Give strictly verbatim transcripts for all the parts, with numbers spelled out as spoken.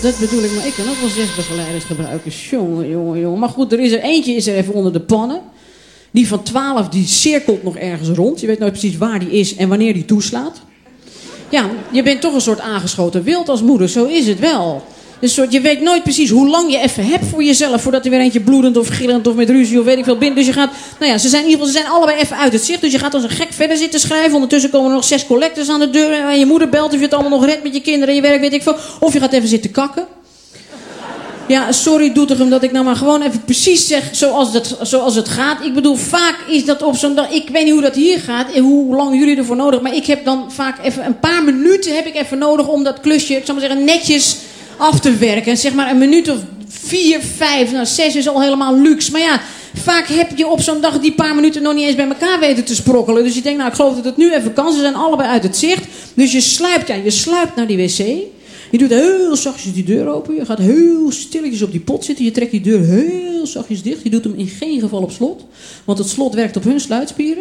dat bedoel ik, maar ik kan ook wel zes begeleiders gebruiken. Jongen, jongen, jongen. Maar goed, er is er eentje is er even onder de pannen. Die van twaalf, die cirkelt nog ergens rond. Je weet nooit precies waar die is en wanneer die toeslaat. Ja, je bent toch een soort aangeschoten wild als moeder, zo is het wel. Dus soort, je weet nooit precies hoe lang je even hebt voor jezelf... voordat er weer eentje bloedend of gillend of met ruzie of weet ik veel binnen. Dus je gaat, nou ja, ze zijn in ieder geval, ze zijn allebei even uit het zicht. Dus je gaat als een gek verder zitten schrijven. Ondertussen komen er nog zes collectors aan de deur. En je moeder belt of je het allemaal nog redt met je kinderen en je werk, weet ik veel. Of je gaat even zitten kakken. Ja, sorry Doetinchem dat ik nou maar gewoon even precies zeg zoals het, zoals het gaat. Ik bedoel, vaak is dat op zo'n dag... Ik weet niet hoe dat hier gaat en hoe lang jullie ervoor nodig... maar ik heb dan vaak even een paar minuten heb ik even nodig om dat klusje, ik zal maar zeggen, netjes af te werken. En zeg maar een minuut of vier, vijf, nou zes is al helemaal luxe. Maar ja, vaak heb je op zo'n dag die paar minuten nog niet eens bij elkaar weten te sprokkelen. Dus je denkt, nou ik geloof dat het nu even kan. Ze zijn allebei uit het zicht. Dus je sluipt, ja, je sluipt naar die wc... Je doet heel zachtjes die deur open. Je gaat heel stilletjes op die pot zitten. Je trekt die deur heel zachtjes dicht. Je doet hem in geen geval op slot. Want het slot werkt op hun sluitspieren.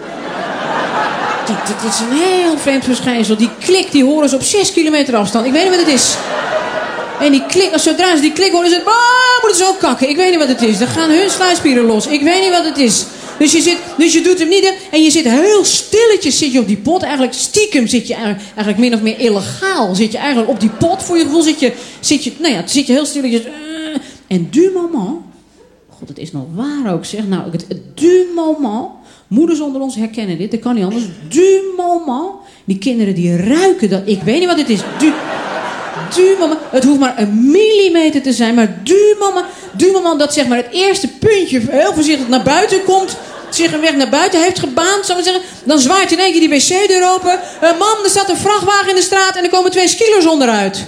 Dit, dit is een heel vreemd verschijnsel. Die klik die horen ze op zes kilometer afstand. Ik weet niet wat het is. En die klik, zodra ze die klik horen, is het... Oh, moeten ze ook kakken. Ik weet niet wat het is. Dan gaan hun sluitspieren los. Ik weet niet wat het is. Dus je, zit, dus je doet hem niet en je zit heel stilletjes zit je op die pot. Eigenlijk stiekem zit je eigenlijk, eigenlijk min of meer illegaal. Zit je eigenlijk op die pot. Voor je gevoel zit je, zit je, nou ja, zit je heel stilletjes. Uh, en du moment... God, het is nog waar ook zeg. Nou, het, het du moment... Moeders onder ons herkennen dit. Dat kan niet anders. Du moment... Die kinderen die ruiken dat. Ik weet niet wat het is. Du... Du moment, het hoeft maar een millimeter te zijn, maar du moment, du moment dat zeg maar het eerste puntje heel voorzichtig naar buiten komt, zich een weg naar buiten heeft gebaand, zou ik zeggen, dan zwaait in één keer die wc-deur open. Uh, mam, er staat een vrachtwagen in de straat en er komen twee skilo's onderuit.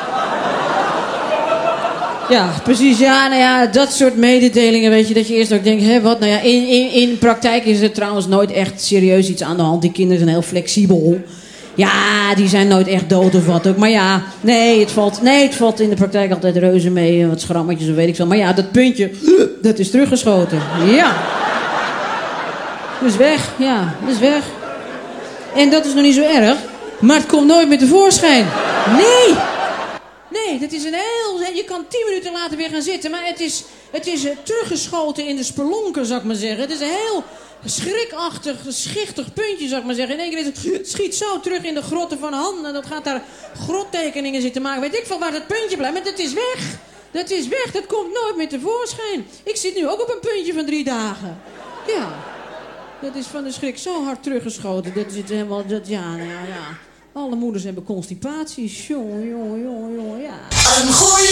Ja, precies. Ja, nou ja, dat soort mededelingen, weet je, dat je eerst ook denkt, hé, wat? Nou ja, in, in, in praktijk is er trouwens nooit echt serieus iets aan de hand. Die kinderen zijn heel flexibel. Ja, die zijn nooit echt dood of wat ook. Maar ja, nee, het valt, nee, het valt in de praktijk altijd reuze mee. Wat schrammetjes of weet ik veel. Maar ja, dat puntje, dat is teruggeschoten. Ja. Dat is weg, ja, dat is weg. En dat is nog niet zo erg. Maar het komt nooit meer tevoorschijn. Nee. Nee, dat is een heel... Je kan tien minuten later weer gaan zitten. Maar het is, het is teruggeschoten in de spelonken, zou ik maar zeggen. Het is een heel... schrikachtig, schichtig puntje, zou ik maar zeggen. In één keer is het, schiet zo terug in de grotten van Han. En dat gaat daar grottekeningen zitten maken. Weet ik veel waar dat puntje blijft. Maar dat is weg. Dat is weg. Dat komt nooit meer tevoorschijn. Ik zit nu ook op een puntje van drie dagen. Ja. Dat is van de schrik zo hard teruggeschoten. Dat zit helemaal... Dat, ja, nou ja, ja. Alle moeders hebben constipatie. Jongen, jongen, jongen, jongen, ja. Een goeie